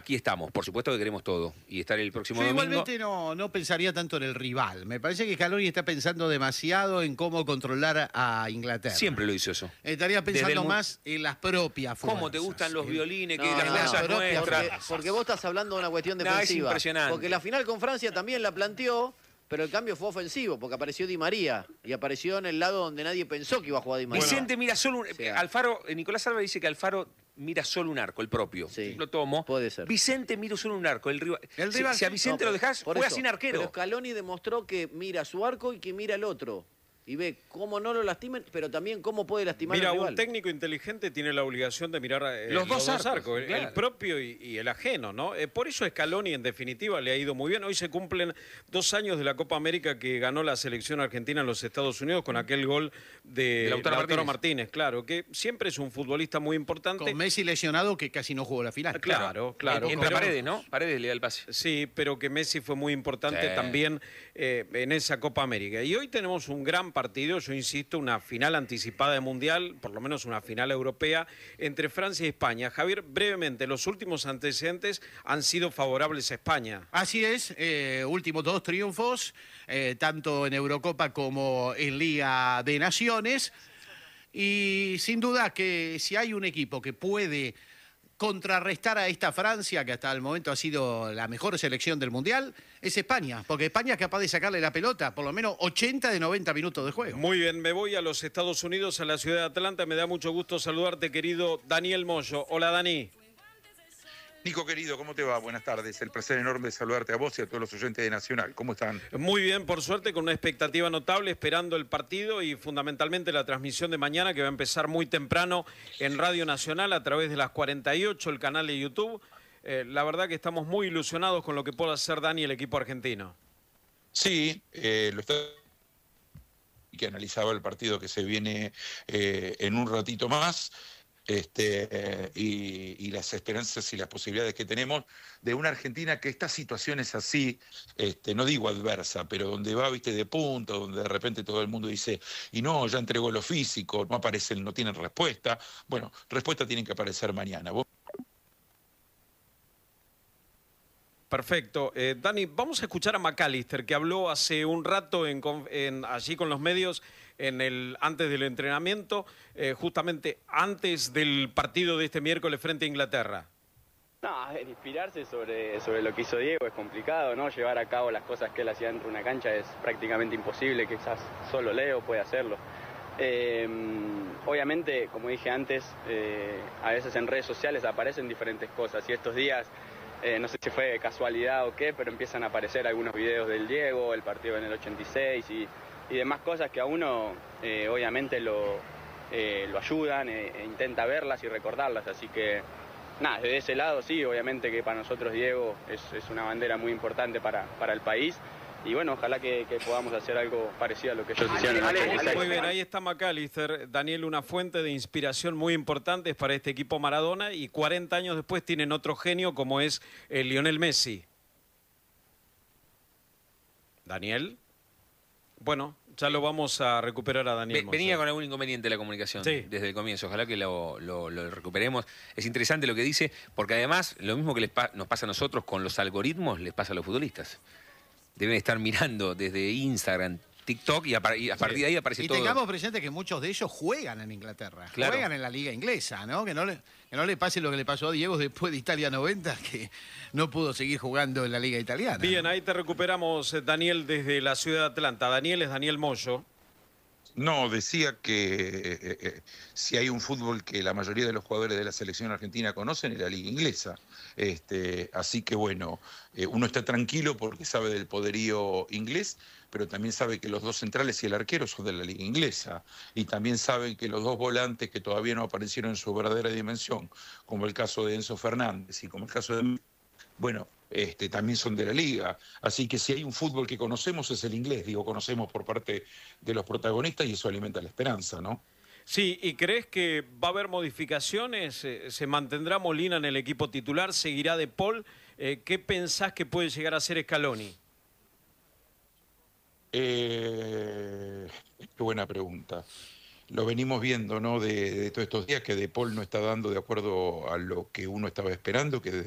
aquí estamos. Por supuesto que queremos todo. Y estar el próximo Yo domingo. igualmente no pensaría tanto en el rival. Me parece que Scaloni está pensando demasiado en cómo controlar a Inglaterra. Siempre lo hizo eso. Estaría pensando mu- más en las propias fuerzas. ¿Cómo te gustan los violines? No, Que las no, fuerzas no, nuestras. Porque vos estás hablando de una cuestión No, es defensiva. impresionante. Porque la final con Francia también la planteó, pero el cambio fue ofensivo, porque apareció Di María y apareció en el lado donde nadie pensó que iba a jugar Di María. Vicente mira solo un... sea. Alfaro, Nicolás Alba dice que Alfaro mira solo un arco, el propio. Sí, Lo tomo. puede ser. Vicente mira solo un arco. El rival. El Si- rival, si a sí. Vicente No, lo dejás, por juega eso. sin arquero. Pero Scaloni demostró que mira su arco y que mira el otro. Y ve cómo no lo lastimen, pero también cómo puede lastimar Mira, al rival. un técnico inteligente tiene la obligación de mirar Los dos arcos, el claro. propio y el ajeno, ¿no? Por eso Scaloni, en definitiva, le ha ido muy bien. Hoy se cumplen 2 años de la Copa América que ganó la selección argentina en los Estados Unidos con aquel gol de Lautaro Martínez, claro, que siempre es un futbolista muy importante. Con Messi lesionado que casi no jugó la final. Claro. Entra pero- Paredes, ¿no? Paredes le da el pase. Sí, pero que Messi fue muy importante Sí. también en esa Copa América. Y hoy tenemos un gran partido, yo insisto, una final anticipada de Mundial, por lo menos una final europea, entre Francia y España. Javier, brevemente, los últimos antecedentes han sido favorables a España. Así es, últimos 2 triunfos, tanto en Eurocopa como en Liga de Naciones. Y sin duda que si hay un equipo que puede contrarrestar a esta Francia, que hasta el momento ha sido la mejor selección del Mundial, es España. Porque España es capaz de sacarle la pelota, por lo menos 80 de 90 minutos de juego. Muy bien, me voy a los Estados Unidos, a la ciudad de Atlanta. Me da mucho gusto saludarte, querido Daniel Moyo. Hola, Dani. Nico, querido, ¿cómo te va? Buenas tardes. El placer enorme de saludarte a vos y a todos los oyentes de Nacional. ¿Cómo están? Muy bien, por suerte, con una expectativa notable, esperando el partido y fundamentalmente la transmisión de mañana, que va a empezar muy temprano en Radio Nacional a través de las 48, el canal de YouTube. La verdad que estamos muy ilusionados con lo que pueda hacer Dani y el equipo argentino. Sí, lo está... que analizaba el partido que se viene en un ratito más. Y las esperanzas y las posibilidades que tenemos de una Argentina que estas situaciones así, no digo adversa, pero donde va, viste, de punta, donde de repente todo el mundo dice, y no, ya entregó lo físico, no aparecen, no tienen respuesta. Bueno, respuesta tienen que aparecer mañana. Perfecto. Dani, vamos a escuchar a McAllister, que habló hace un rato allí con los medios antes del entrenamiento, justamente antes del partido de este miércoles frente a Inglaterra. No, inspirarse sobre lo que hizo Diego es complicado, ¿no? Llevar a cabo las cosas que él hacía dentro de una cancha es prácticamente imposible, quizás solo Leo puede hacerlo. Obviamente, como dije antes, a veces en redes sociales aparecen diferentes cosas y estos días, no sé si fue casualidad o qué, pero empiezan a aparecer algunos videos del Diego, el partido en el 86 y demás cosas que a uno obviamente lo ayudan e intenta verlas y recordarlas, así que nada, desde ese lado sí, obviamente que para nosotros Diego es una bandera muy importante para el país y bueno, ojalá que podamos hacer algo parecido a lo que ellos hicieron en el 86. Muy bien, ahí está McAllister. Daniel, una fuente de inspiración muy importante para este equipo Maradona y 40 años después tienen otro genio como es Lionel Messi. Daniel. Bueno, ya lo vamos a recuperar a Daniel Moyo. Venía con algún inconveniente la comunicación desde el comienzo. Ojalá que lo recuperemos. Es interesante lo que dice, porque además, lo mismo que nos pasa a nosotros con los algoritmos, les pasa a los futbolistas. Deben estar mirando desde Instagram, TikTok y a partir de ahí aparece Y todo. tengamos presente que muchos de ellos juegan en Inglaterra, Claro. juegan en la liga inglesa, ¿no? Que no le pase lo que le pasó a Diego después de Italia 90, que no pudo seguir jugando en la liga italiana. Bien, ahí te recuperamos, Daniel, desde la ciudad de Atlanta. Daniel es Daniel Moyo. No, decía que si hay un fútbol que la mayoría de los jugadores de la selección argentina conocen es la liga inglesa. Así que bueno, uno está tranquilo porque sabe del poderío inglés, pero también sabe que los 2 centrales y el arquero son de la liga inglesa. Y también saben que los 2 volantes que todavía no aparecieron en su verdadera dimensión, como el caso de Enzo Fernández y como el caso de... Bueno, también son de la liga. Así que si hay un fútbol que conocemos es el inglés, conocemos por parte de los protagonistas y eso alimenta la esperanza, ¿no? Sí, ¿y crees que va a haber modificaciones? ¿Se mantendrá Molina en el equipo titular? ¿Seguirá De Paul? ¿Qué pensás que puede llegar a ser Scaloni? Qué buena pregunta. Lo venimos viendo, ¿no? De todos estos días que De Paul no está dando de acuerdo a lo que uno estaba esperando, que desde